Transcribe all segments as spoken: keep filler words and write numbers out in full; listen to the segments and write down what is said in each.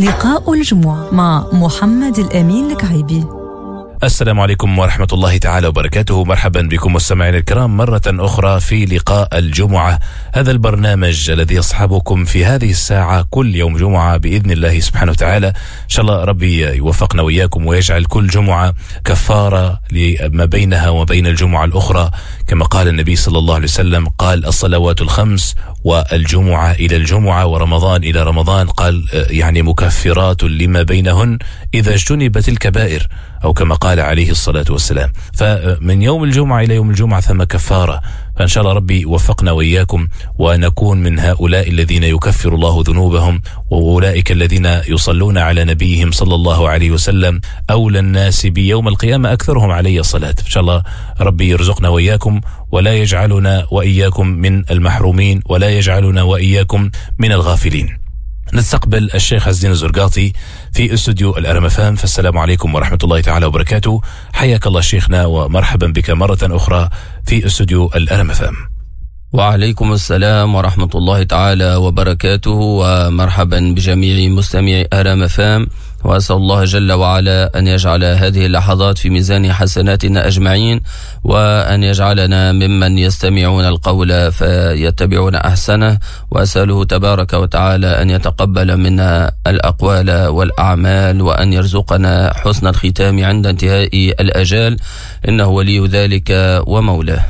لقاء الجمعة مع محمد الأمين الكعيبي. السلام عليكم ورحمة الله تعالى وبركاته. مرحبا بكم مستمعين الكرام مرة أخرى في لقاء الجمعة، هذا البرنامج الذي يصحبكم في هذه الساعة كل يوم جمعة بإذن الله سبحانه وتعالى. إن شاء الله ربي يوفقنا وإياكم ويجعل كل جمعة كفارة لما بينها وبين الجمعة الأخرى، كما قال النبي صلى الله عليه وسلم، قال الصلوات الخمس والجمعة إلى الجمعة ورمضان إلى رمضان، قال يعني مكفرات لما بينهن إذا اجتنبت الكبائر، أو كما قال عليه الصلاة والسلام. فمن يوم الجمعة إلى يوم الجمعة ثم كفارة، فإن شاء الله ربي وفقنا وإياكم ونكون من هؤلاء الذين يكفر الله ذنوبهم، وأولئك الذين يصلون على نبيهم صلى الله عليه وسلم أولى الناس بيوم القيامة أكثرهم عليه الصلاة. إن شاء الله ربي يرزقنا وإياكم ولا يجعلنا وإياكم من المحرومين، ولا يجعلنا وإياكم من الغافلين. نستقبل الشيخ عز الدين الزرقاطي في استوديو الأرمفام، فالسلام عليكم ورحمة الله تعالى وبركاته. حياك الله شيخنا ومرحبا بك مرة أخرى في استوديو الأرمفام. وعليكم السلام ورحمة الله تعالى وبركاته، ومرحبا بجميع مستمعي أرمفام، وأسأل الله جل وعلا أن يجعل هذه اللحظات في ميزان حسناتنا أجمعين، وأن يجعلنا ممن يستمعون القول فيتبعون أحسنه، وأسأله تبارك وتعالى أن يتقبل منا الأقوال والأعمال، وأن يرزقنا حسن الختام عند انتهاء الأجال، إنه ولي ذلك ومولاه.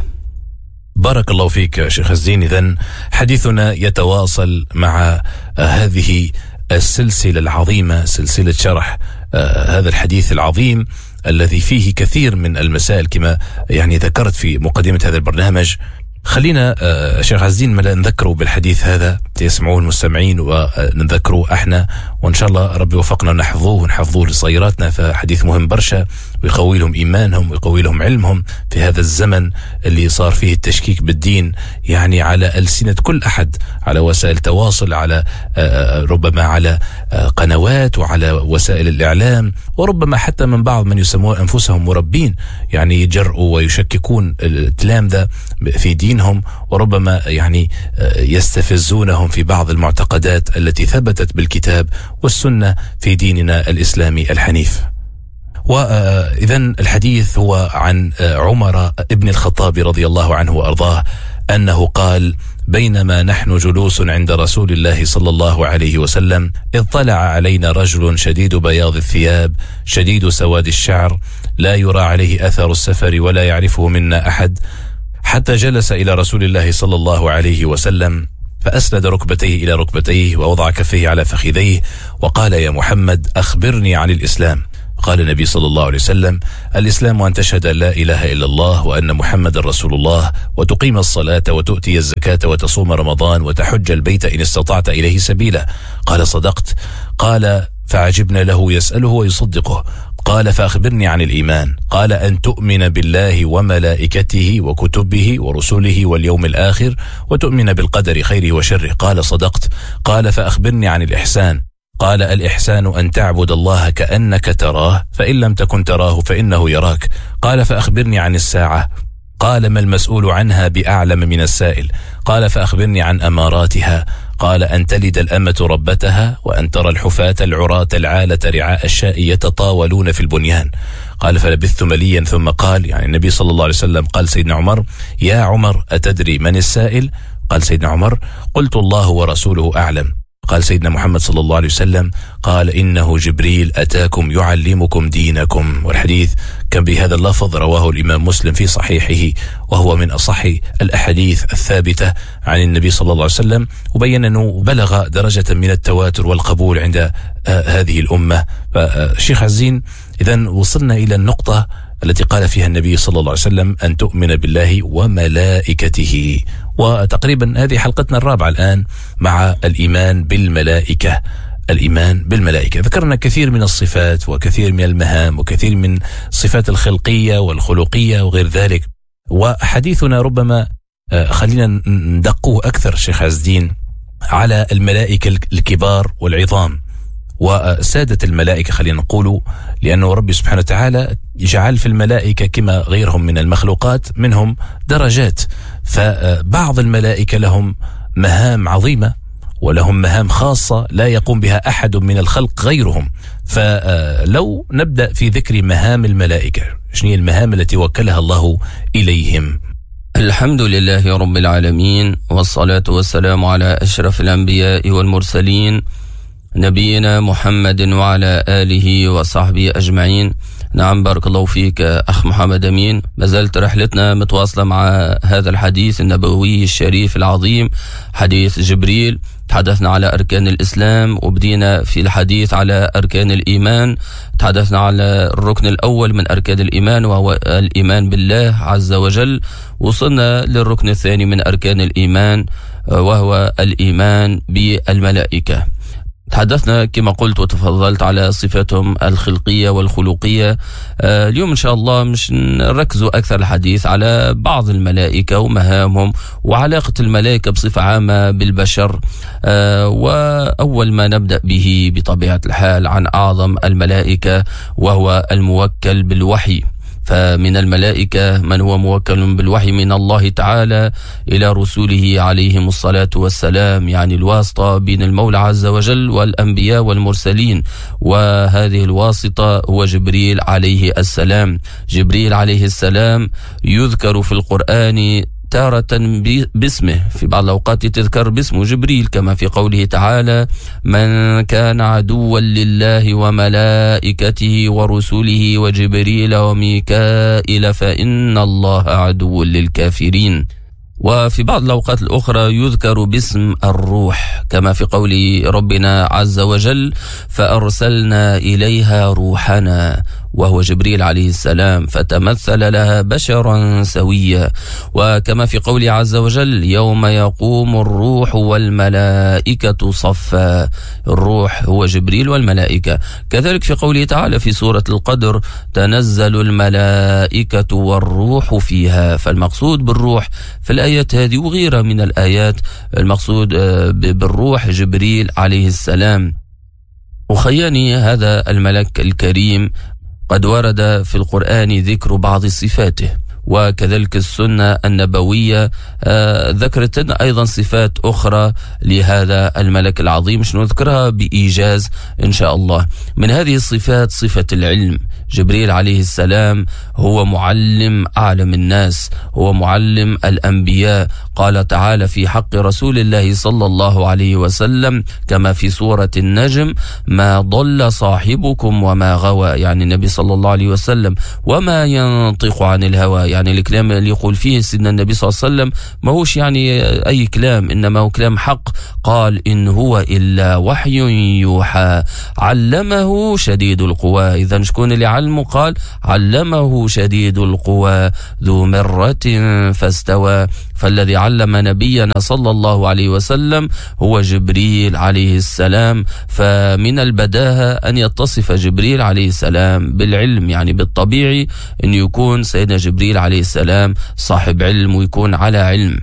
بارك الله فيك شيخ الزين. إذن حديثنا يتواصل مع هذه السلسلة العظيمة، سلسلة شرح آه هذا الحديث العظيم الذي فيه كثير من المسائل كما يعني ذكرت في مقدمة هذا البرنامج. خلينا آه شيخ عزين ملا نذكروا بالحديث هذا، يسمعوه المستمعين ونذكروه احنا، وان شاء الله ربي وفقنا نحفظوه ونحفظوه لصغيراتنا، فحديث مهم برشا ويقوي لهم ايمانهم ويقوي لهم علمهم في هذا الزمن اللي صار فيه التشكيك بالدين يعني على ألسنة كل احد، على وسائل التواصل، على آه ربما على آه قنوات وعلى وسائل الاعلام، وربما حتى من بعض من يسمون انفسهم مربين يعني يجرؤوا ويشككون التلامذة في دينهم، وربما يعني يستفزونهم في بعض المعتقدات التي ثبتت بالكتاب والسنة في ديننا الإسلامي الحنيف. وإذن الحديث هو عن عمر ابن الخطاب رضي الله عنه وأرضاه أنه قال: بينما نحن جلوس عند رسول الله صلى الله عليه وسلم إذ طلع علينا رجل شديد بياض الثياب شديد سواد الشعر لا يرى عليه أثر السفر ولا يعرفه منا أحد، حتى جلس إلى رسول الله صلى الله عليه وسلم فأسند ركبتيه إلى ركبتيه ووضع كفيه على فخذيه وقال: يا محمد أخبرني عن الإسلام. قال النبي صلى الله عليه وسلم: الإسلام أن تشهد لا إله إلا الله وأن محمد رسول الله، وتقيم الصلاة وتؤتي الزكاة وتصوم رمضان وتحج البيت إن استطعت إليه سبيلا. قال: صدقت. قال: فعجبنا له يسأله ويصدقه. قال: فأخبرني عن الإيمان. قال: أن تؤمن بالله وملائكته وكتبه ورسله واليوم الآخر، وتؤمن بالقدر خيره وشره. قال: صدقت. قال: فأخبرني عن الإحسان. قال: الإحسان أن تعبد الله كأنك تراه، فإن لم تكن تراه فإنه يراك. قال: فأخبرني عن الساعة. قال: ما المسؤول عنها بأعلم من السائل. قال: فأخبرني عن أماراتها. قال: أن تلد الأمة ربتها، وأن ترى الحفاة العراة العالة رعاء الشاء يتطاولون في البنيان. قال: فلبثت مليا ثم قال، يعني النبي صلى الله عليه وسلم قال سيدنا عمر: يا عمر أتدري من السائل؟ قال سيدنا عمر: قلت الله ورسوله أعلم. قال سيدنا محمد صلى الله عليه وسلم: قال: إنه جبريل أتاكم يعلمكم دينكم. والحديث كان بهذا اللفظ رواه الإمام مسلم في صحيحه، وهو من أصح الأحاديث الثابتة عن النبي صلى الله عليه وسلم، وبين أنه بلغ درجة من التواتر والقبول عند آه هذه الأمة. فالشيخ عزين إذن وصلنا إلى النقطة التي قال فيها النبي صلى الله عليه وسلم: أن تؤمن بالله وملائكته. وتقريبا هذه حلقتنا الرابعة الآن مع الإيمان بالملائكة. الإيمان بالملائكة ذكرنا كثير من الصفات وكثير من المهام وكثير من الصفات الخلقية والخلقية وغير ذلك، وحديثنا ربما خلينا ندقوه أكثر شيخ عز الدين على الملائكة الكبار والعظام وسادة الملائكة، خلينا نقولوا، لأنه ربي سبحانه وتعالى جعل في الملائكة كما غيرهم من المخلوقات منهم درجات، فبعض الملائكة لهم مهام عظيمة ولهم مهام خاصة لا يقوم بها أحد من الخلق غيرهم. فلو نبدأ في ذكر مهام الملائكة، شنو المهام التي وكلها الله إليهم؟ الحمد لله رب العالمين، والصلاة والسلام على أشرف الأنبياء والمرسلين نبينا محمد وعلى آله وصحبه أجمعين. نعم، بارك الله فيك أخ محمد أمين. ما زالت رحلتنا متواصلة مع هذا الحديث النبوي الشريف العظيم، حديث جبريل. تحدثنا على أركان الإسلام وبدينا في الحديث على أركان الإيمان. تحدثنا على الركن الأول من أركان الإيمان وهو الإيمان بالله عز وجل. وصلنا للركن الثاني من أركان الإيمان وهو الإيمان بالملائكة. تحدثنا كما قلت وتفضلت على صفاتهم الخلقية والخلقية. آه اليوم إن شاء الله مش نركزوا أكثر الحديث على بعض الملائكة ومهامهم وعلاقة الملائكة بصفة عامة بالبشر. آه وأول ما نبدأ به بطبيعة الحال عن أعظم الملائكة وهو الموكل بالوحي. فمن الملائكة من هو موكل بالوحي من الله تعالى إلى رسوله عليهم الصلاة والسلام، يعني الواسطة بين المولى عز وجل والأنبياء والمرسلين، وهذه الواسطة هو جبريل عليه السلام. جبريل عليه السلام يذكر في القرآن تارة باسمه، في بعض الأوقات تذكر باسمه جبريل، كما في قوله تعالى: من كان عدوا لله وملائكته ورسله وجبريل وميكائيل فإن الله عدو للكافرين. وفي بعض الأوقات الأخرى يذكر باسم الروح، كما في قول ربنا عز وجل: فأرسلنا إليها روحنا، وهو جبريل عليه السلام، فتمثل لها بشرا سويا. وكما في قول عز وجل: يوم يقوم الروح والملائكة صفا، الروح هو جبريل والملائكة. كذلك في قوله تعالى في سورة القدر: تنزل الملائكة والروح فيها. فالمقصود بالروح في الآيات هذه وغيرها من الآيات المقصود بالروح جبريل عليه السلام. وخياني هذا الملك الكريم قد ورد في القرآن ذكر بعض صفاته، وكذلك السنة النبوية آه ذكرت أيضا صفات أخرى لهذا الملك العظيم، شنو نذكرها بإيجاز إن شاء الله. من هذه الصفات صفة العلم. جبريل عليه السلام هو معلم أعلم الناس، هو معلم الأنبياء. قال تعالى في حق رسول الله صلى الله عليه وسلم كما في سورة النجم: ما ضل صاحبكم وما غوى، يعني النبي صلى الله عليه وسلم، وما ينطق عن الهوى، يعني الكلام اللي يقول فيه سيدنا النبي صلى الله عليه وسلم ما هوش يعني أي كلام، إنما هو كلام حق. قال: إن هو إلا وحي يوحى علمه شديد القوى. إذا شكون اللي علمه؟ قال: علمه شديد القوى ذو مرة فاستوى. فالذي علم نبينا صلى الله عليه وسلم هو جبريل عليه السلام. فمن البداهة أن يتصف جبريل عليه السلام بالعلم، يعني بالطبيعي أن يكون سيدنا جبريل عليه السلام صاحب علم ويكون على علم.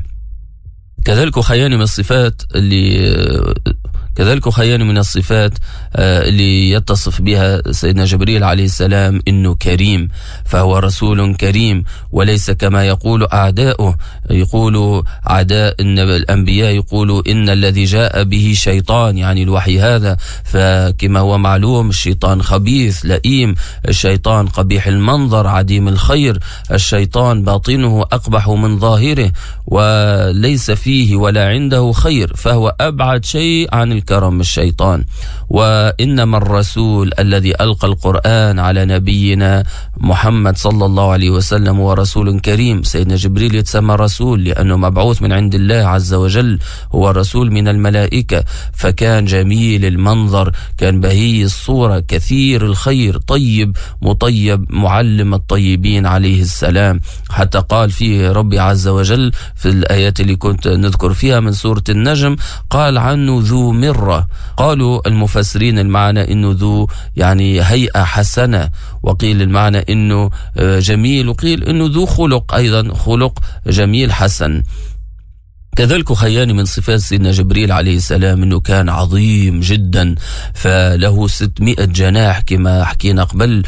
كذلك خياني من الصفات اللي كذلك خياني من الصفات اللي يتصف بها سيدنا جبريل عليه السلام إنه كريم، فهو رسول كريم، وليس كما يقول أعداؤه. يقول أعداء الأنبياء يقولوا إن الذي جاء به شيطان، يعني الوحي هذا. فكما هو معلوم الشيطان خبيث لئيم، الشيطان قبيح المنظر عديم الخير، الشيطان باطنه أقبح من ظاهره وليس فيه ولا عنده خير، فهو أبعد شيء عن الكرم الشيطان. وإنما الرسول الذي ألقى القرآن على نبينا محمد صلى الله عليه وسلم هو رسول كريم. سيدنا جبريل يتسمى رسول لأنه مبعوث من عند الله عز وجل، هو رسول من الملائكة. فكان جميل المنظر، كان بهي الصورة، كثير الخير، طيب مطيب، معلم الطيبين عليه السلام. حتى قال فيه ربي عز وجل في الآيات اللي كنت نذكر فيها من سورة النجم، قال عنه ذو مرة. قالوا المفسرين المعنى إنه ذو يعني هيئة حسنة، وقيل المعنى إنه جميل، وقيل إنه ذو خلق أيضا، خلق جميل حسن. كذلك خياني من صفات سيدنا جبريل عليه السلام أنه كان عظيم جدا، فله ستمائة جناح كما حكينا قبل،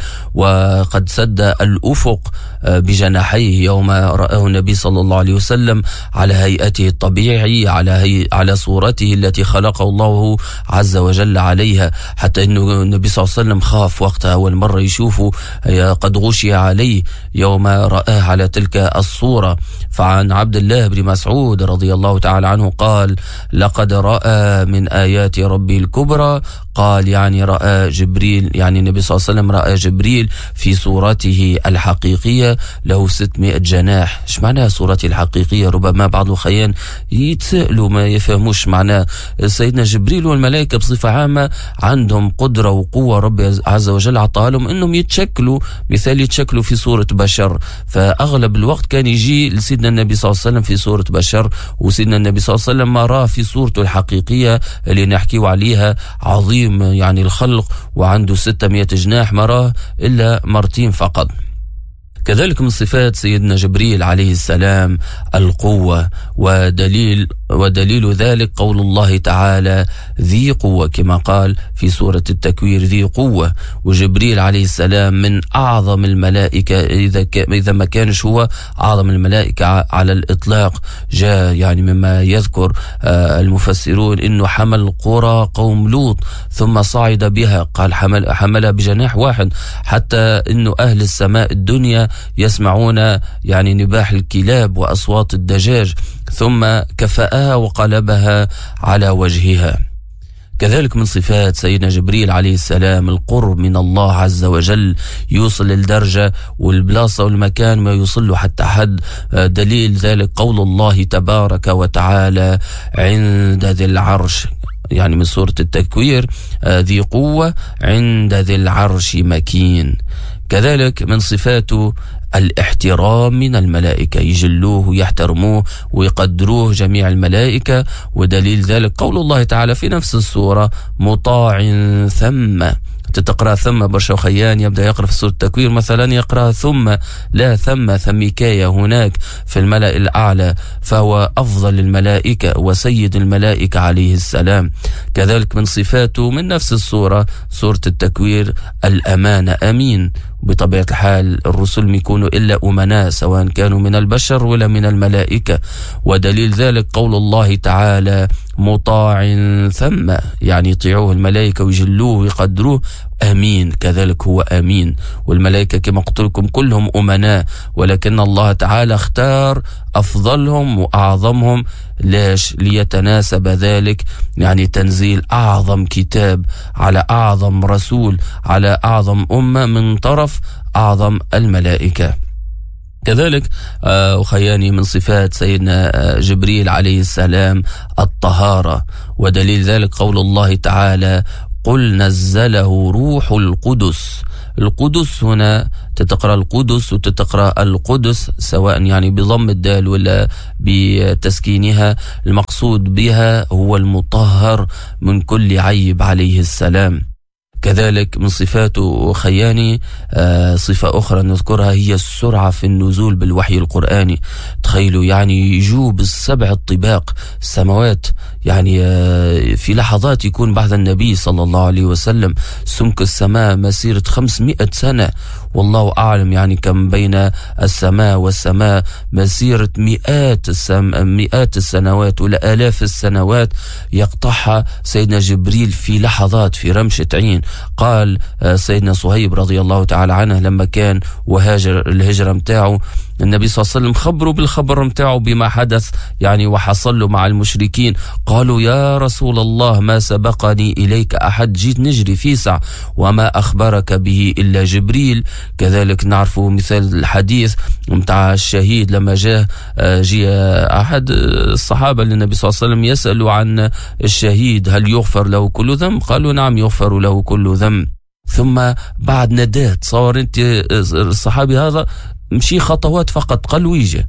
وقد سد الأفق بجناحيه يوم رآه النبي صلى الله عليه وسلم على هيئته الطبيعي، على هي على صورته التي خلقه الله عز وجل عليها، حتى أنه النبي صلى الله عليه وسلم خاف وقتها أول مرة يشوفه قد غشي عليه يوم رآه على تلك الصورة. فعن عبد الله بن مسعود رضي الله تعالى عنه قال: لقد رأى من آيات ربي الكبرى، قال يعني رأى جبريل، يعني النبي صلى الله عليه وسلم رأى جبريل في صورته الحقيقية له ستمائة جناح. ايش معناها صورته الحقيقية؟ ربما بعض الخيان يتسألوا ما يفهموش معناه. سيدنا جبريل والملائكة بصفة عامة عندهم قدرة وقوة ربي عز وجل عطاها لهم انهم يتشكلوا، مثال يتشكلوا في صورة بشر، فأغلب الوقت كان يجي لسيدنا النبي صلى الله عليه وسلم في صورة بشر، وسيدنا النبي صلى الله عليه وسلم ما راه في صورته الحقيقية اللي نحكيوا عليها عظيم يعني الخلق وعنده ستمائة جناح، ما راه إلا مرتين فقط. كذلك من صفات سيدنا جبريل عليه السلام القوة، ودليل ودليل ذلك قول الله تعالى: ذي قوة، كما قال في سورة التكوير ذي قوة. وجبريل عليه السلام من أعظم الملائكة، إذا إذا ما كانش هو أعظم الملائكة على الإطلاق. جاء يعني مما يذكر المفسرون إنه حمل قرى قوم لوط ثم صعد بها، قال حمل حملها بجناح واحد، حتى إنه أهل السماء الدنيا يسمعون يعني نباح الكلاب وأصوات الدجاج، ثم كفأها وقلبها على وجهها. كذلك من صفات سيدنا جبريل عليه السلام القرب من الله عز وجل، يوصل للدرجة والبلاصة والمكان ما يوصل له حتى حد. دليل ذلك قول الله تبارك وتعالى: عند ذي العرش، يعني من سورة التكوير: ذي قوة عند ذي العرش مكين. كذلك من صفاته الاحترام من الملائكة، يجلوه ويحترموه ويقدروه جميع الملائكة. ودليل ذلك قول الله تعالى في نفس السورة: مطاع ثم. تتقرأ ثم برشا خيان يبدأ يقرأ في سورة التكوير مثلا يقرأ ثم، لا ثم ثميكاية هناك في الملأ الأعلى، فهو أفضل الملائكة وسيد الملائكة عليه السلام. كذلك من صفاته من نفس السورة سورة التكوير الأمانة، أمين. بطبيعة الحال الرسل يكونوا إلا أمناء، سواء كانوا من البشر ولا من الملائكة. ودليل ذلك قول الله تعالى: مطاع ثم، يعني يطيعوه الملائكة ويجلوه ويقدروه. أمين، كذلك هو أمين. والملائكة كما قلت لكم كلهم أمناء، ولكن الله تعالى اختار أفضلهم وأعظمهم. ليش؟ ليتناسب ذلك يعني تنزيل أعظم كتاب على أعظم رسول على أعظم أمة من طرف أعظم الملائكة. كذلك أخياني من صفات سيدنا جبريل عليه السلام الطهارة، ودليل ذلك قول الله تعالى: قل نزله روح القدس. القدس هنا تتقرأ القدس وتتقرأ القدس، سواء يعني بضم الدال ولا بتسكينها. المقصود بها هو المطهر من كل عيب عليه السلام. كذلك من صفاته خياني آه صفة أخرى نذكرها هي السرعة في النزول بالوحي القرآني. تخيلوا يعني يجوب السبع الطباق السماوات يعني آه في لحظات يكون بعد النبي صلى الله عليه وسلم. سمك السماء مسيرة خمسمائة سنة، والله أعلم يعني كم بين السماء والسماء، مسيرة مئات السم... مئات السنوات ولا آلاف السنوات يقطعها سيدنا جبريل في لحظات في رمشة عين. قال سيدنا صهيب رضي الله تعالى عنه لما كان وهاجر الهجرة متاعه، النبي صلى الله عليه وسلم خبروا بالخبر متاعه بما حدث يعني وحصل له مع المشركين. قالوا: يا رسول الله ما سبقني إليك أحد، جيت نجري في سع وما أخبرك به إلا جبريل. كذلك نعرفوا مثال الحديث متاع الشهيد لما جاء جي أحد الصحابة للنبي صلى الله عليه وسلم يسألوا عن الشهيد هل يغفر له كل ذنب؟ قالوا: نعم يغفر له كل ذنب. ثم بعد ندات صار انت الصحابي هذا مشي خطوات فقط قال ويجي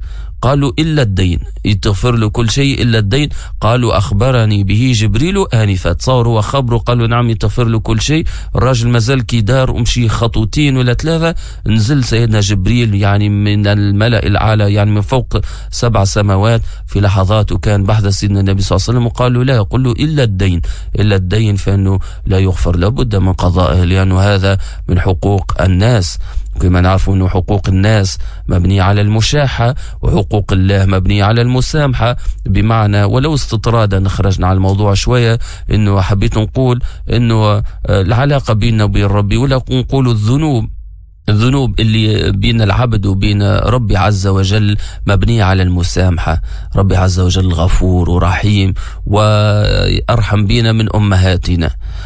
قالوا إلا الدين، يتغفر له كل شيء إلا الدين. قالوا أخبرني به جبريل آنفا، تصور هو خبره قالوا نعم يتغفر له كل شيء. الراجل مازال كي دار ومشي خطوتين ولا ثلاثة نزل سيدنا جبريل يعني من الملأ الأعلى، يعني من فوق سبع سماوات في لحظات، وكان بحث سيدنا النبي صلى الله عليه وسلم وقالوا لا، يقول له إلا الدين، إلا الدين فإنه لا يغفر، لابد من قضائه، لأنه هذا من حقوق الناس. كما نعرف أن حقوق الناس مبنية على المشاحة، وحقوق الله مبنية على المسامحة. بمعنى ولو استطرادا خرجنا على الموضوع شوية، أنه حبيت نقول أنه العلاقة بيننا وبين ربي، ولا نقول الذنوب الذنوب اللي بين العبد وبين ربي عز وجل مبنية على المسامحة. ربي عز وجل غفور ورحيم وأرحم بنا من أمهاتنا،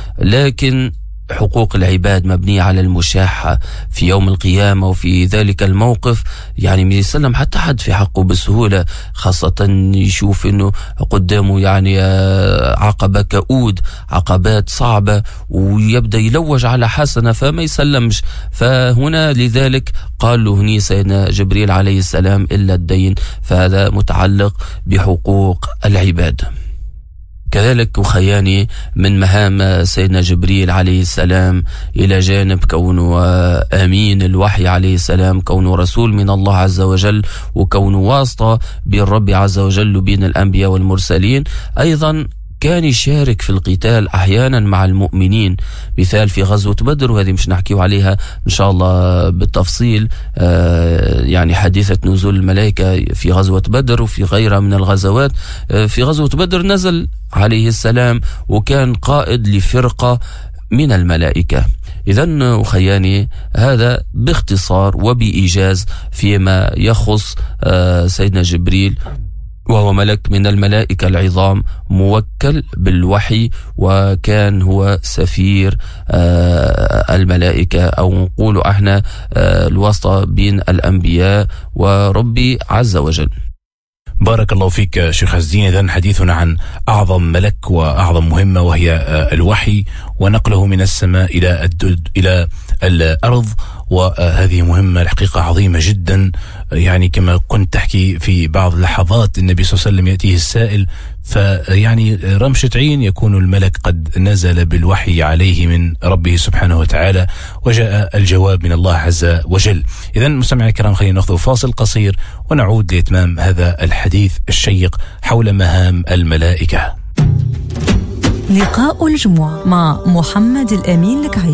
لكن حقوق العباد مبنية على المشاحة في يوم القيامة. وفي ذلك الموقف يعني ما يسلم حتى حد في حقه بسهولة، خاصة يشوف انه قدامه يعني عقبة كؤود، عقبات صعبة، ويبدأ يلوج على حسنة فما يسلمش. فهنا لذلك قال له هني سيدنا جبريل عليه السلام إلا الدين، فهذا متعلق بحقوق العباد. كذلك وخياني من مهام سيدنا جبريل عليه السلام إلى جانب كونه أمين الوحي عليه السلام، كونه رسول من الله عز وجل، وكونه واسطة بين ربي عز وجل وبين الأنبياء والمرسلين، أيضا كان يشارك في القتال أحيانا مع المؤمنين. مثال في غزوة بدر، وهذه مش نحكيو عليها إن شاء الله بالتفصيل، آه يعني حادثة نزول الملائكة في غزوة بدر وفي غيرها من الغزوات. آه في غزوة بدر نزل عليه السلام وكان قائد لفرقة من الملائكة. إذن أخياني هذا باختصار وبإيجاز فيما يخص آه سيدنا جبريل، وهو ملك من الملائكة العظام موكل بالوحي، وكان هو سفير الملائكة، أو نقول احنا الواسطة بين الأنبياء وربي عز وجل. بارك الله فيك شيخ الزين. إذن حديثنا عن أعظم ملك وأعظم مهمة، وهي الوحي ونقله من السماء إلى الدد إلى الأرض، وهذه مهمة الحقيقة عظيمة جدا. يعني كما كنت تحكي في بعض اللحظات النبي صلى الله عليه وسلم يأتيه السائل، فيعني رمشة عين يكون الملك قد نزل بالوحي عليه من ربه سبحانه وتعالى، وجاء الجواب من الله عز وجل. إذن مستمعينا الكرام، خلينا نأخذ فاصل قصير ونعود لإتمام هذا الحديث الشيق حول مهام الملائكة. لقاء الجمعة مع محمد الأمين لك عيد.